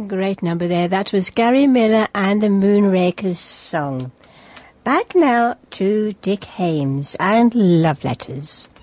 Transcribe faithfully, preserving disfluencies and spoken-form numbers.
Great number there. That was Gary Miller and the Moonrakers song. Back now to Dick Haymes and Love Letters.